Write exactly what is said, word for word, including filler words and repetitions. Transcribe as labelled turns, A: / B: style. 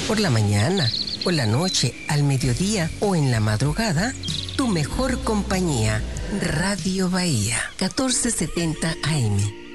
A: Por la mañana, por la noche, al mediodía o en la madrugada, tu mejor compañía, Radio Bahía, catorce setenta A M.